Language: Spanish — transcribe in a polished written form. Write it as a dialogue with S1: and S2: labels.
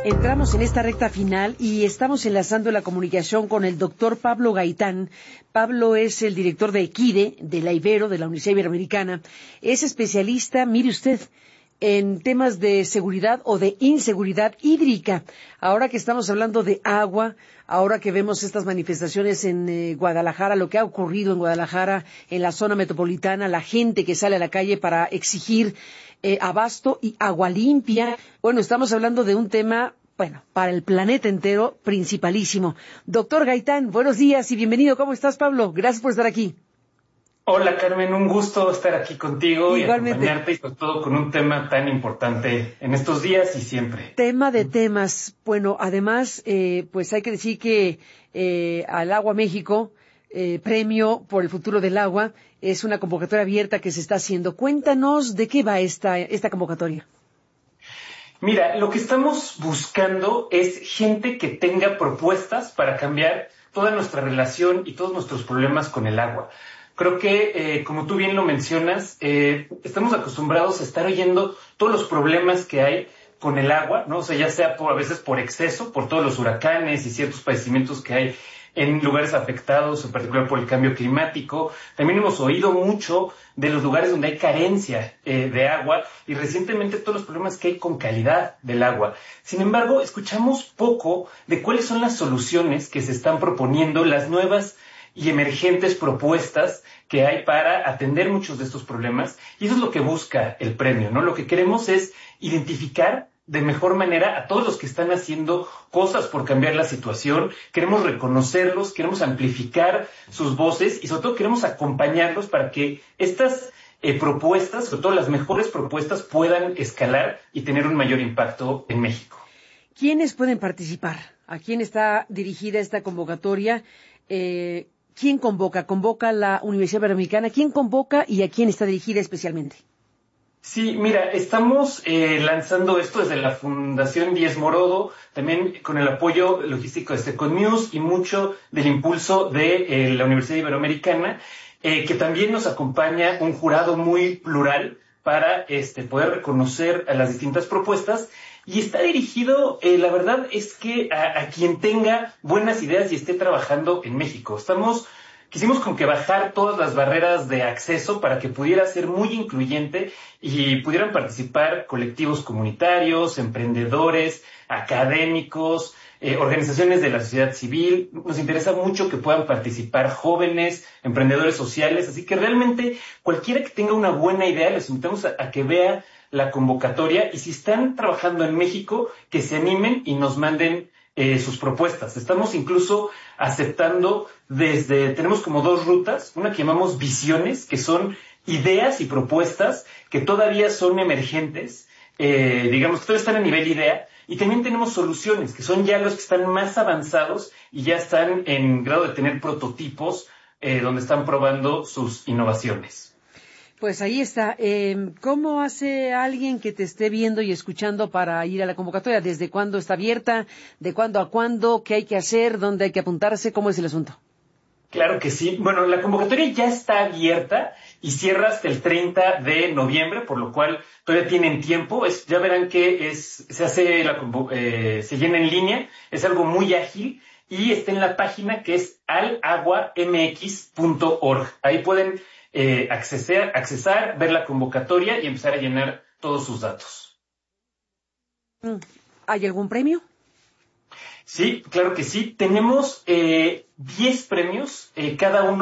S1: Entramos en esta recta final y estamos enlazando la comunicación con el doctor Pablo Gaitán. Pablo es el director de EQUIDE, de la Ibero, de la Universidad Iberoamericana. Es especialista, mire usted, en temas de seguridad o de inseguridad hídrica. Ahora que estamos hablando de agua, ahora que vemos estas manifestaciones en Guadalajara, lo que ha ocurrido en Guadalajara, en la zona metropolitana, la gente que sale a la calle para exigir abasto y agua limpia. Bueno, estamos hablando de un tema, para el planeta entero, principalísimo. Doctor Gaitán, buenos días y bienvenido. ¿Cómo estás, Pablo? Gracias por estar aquí.
S2: Hola, Carmen, un gusto estar aquí contigo.
S1: Igualmente.
S2: Y acompañarte, y sobre todo con un tema tan importante en estos días y siempre.
S1: Tema de temas. Bueno, además, pues hay que decir que al Agua México, Premio por el Futuro del Agua, es una convocatoria abierta que se está haciendo. Cuéntanos de qué va esta convocatoria.
S2: Mira, lo que estamos buscando es gente que tenga propuestas para cambiar toda nuestra relación y todos nuestros problemas con el agua. Creo que, como tú bien lo mencionas, estamos acostumbrados a estar oyendo todos los problemas que hay con el agua, ¿no? O sea, ya sea a veces por exceso, por todos los huracanes y ciertos padecimientos que hay en lugares afectados, en particular por el cambio climático. También hemos oído mucho de los lugares donde hay carencia de agua y recientemente todos los problemas que hay con calidad del agua. Sin embargo, escuchamos poco de cuáles son las soluciones que se están proponiendo, las nuevas y emergentes propuestas que hay para atender muchos de estos problemas, y eso es lo que busca el premio, ¿no? Lo que queremos es identificar de mejor manera a todos los que están haciendo cosas por cambiar la situación. Queremos reconocerlos, queremos amplificar sus voces y sobre todo queremos acompañarlos para que estas propuestas, sobre todo las mejores propuestas, puedan escalar y tener un mayor impacto en México.
S1: ¿Quiénes pueden participar? ¿A quién está dirigida esta convocatoria? ¿Quién convoca? ¿Convoca la Universidad Iberoamericana? ¿Quién convoca y a quién está dirigida especialmente?
S2: Sí, mira, estamos lanzando esto desde la Fundación Díez Morodo, también con el apoyo logístico de Second News y mucho del impulso de la Universidad Iberoamericana, que también nos acompaña un jurado muy plural para poder reconocer a las distintas propuestas. Y está dirigido, la verdad es que a quien tenga buenas ideas y esté trabajando en México. Quisimos como que bajar todas las barreras de acceso para que pudiera ser muy incluyente y pudieran participar colectivos comunitarios, emprendedores, académicos, organizaciones de la sociedad civil. Nos interesa mucho que puedan participar jóvenes, emprendedores sociales, así que realmente cualquiera que tenga una buena idea, les invitamos a que vea la convocatoria, y si están trabajando en México, que se animen y nos manden sus propuestas. Estamos incluso aceptando tenemos como dos rutas, una que llamamos visiones, que son ideas y propuestas que todavía son emergentes, digamos que todavía están a nivel idea, y también tenemos soluciones, que son ya los que están más avanzados y ya están en grado de tener prototipos donde están probando sus innovaciones.
S1: Pues ahí está. ¿Cómo hace alguien que te esté viendo y escuchando para ir a la convocatoria? ¿Desde cuándo está abierta? ¿De cuándo a cuándo? ¿Qué hay que hacer? ¿Dónde hay que apuntarse? ¿Cómo es el asunto?
S2: Claro que sí. Bueno, la convocatoria ya está abierta y cierra hasta el 30 de noviembre, por lo cual todavía tienen tiempo. Ya verán que se llena en línea, es algo muy ágil y está en la página que es alaguamx.org. Ahí pueden accesar, ver la convocatoria y empezar a llenar todos sus datos.
S1: ¿Hay algún premio?
S2: Sí, claro que sí. Tenemos 10 premios, cada uno